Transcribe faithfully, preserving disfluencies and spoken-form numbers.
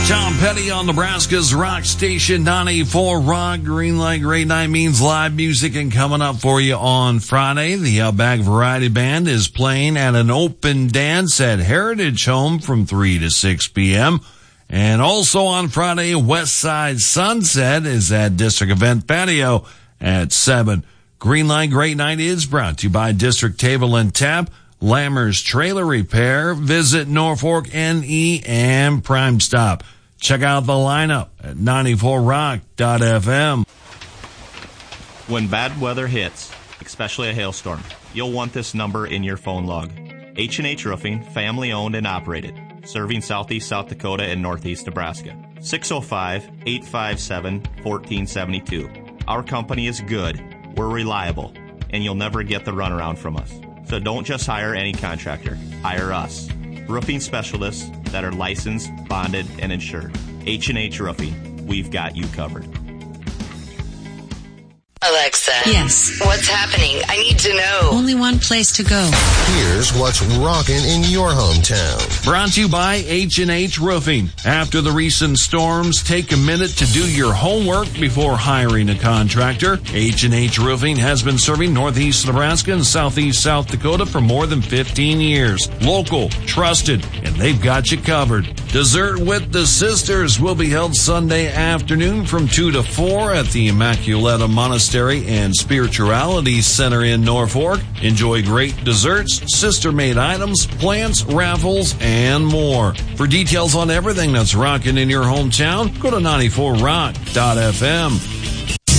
Tom Petty on Nebraska's rock station, ninety-four Rock. Green Light Great Night means live music, and coming up for you on Friday, the Outback Variety Band is playing at an open dance at Heritage Home from three to six p.m. And also on Friday, West Side Sunset is at District Event Patio at seven. Green Light Great Night is brought to you by District Table and Tap, Lammer's Trailer Repair, Visit Norfolk N E, and Prime Stop. Check out the lineup at ninety-four rock dot f m. When bad weather hits, especially a hailstorm, you'll want this number in your phone log. H and H Roofing, family owned and operated, serving southeast South Dakota and northeast Nebraska. six oh five, eight five seven, one four seven two. Our company is good, we're reliable, and you'll never get the runaround from us. So don't just hire any contractor. Hire us. Roofing specialists that are licensed, bonded, and insured. H and H Roofing. We've got you covered. Alexa. Yes. What's happening? I need to know. Only one place to go. Here's what's rocking in your hometown. Brought to you by H and H Roofing. After the recent storms, take a minute to do your homework before hiring a contractor. H and H Roofing has been serving northeast Nebraska and southeast South Dakota for more than fifteen years. Local, trusted, and they've got you covered. Dessert with the Sisters will be held Sunday afternoon from two to four at the Immaculata Monastery and Spirituality Center in Norfolk. Enjoy great desserts, sister-made items, plants, raffles, and more. For details on everything that's rocking in your hometown, go to ninety-four rock dot f m.